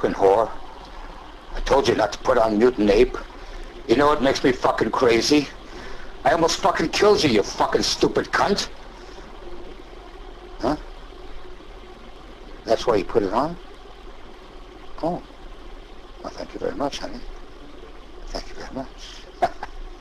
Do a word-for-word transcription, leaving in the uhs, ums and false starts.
fucking whore. I told you not to put on Mutant Ape. You know what makes me fucking crazy? I almost fucking killed you, you fucking stupid cunt. Huh? That's why you put it on? Oh. Well, thank you very much, honey. Thank you very much.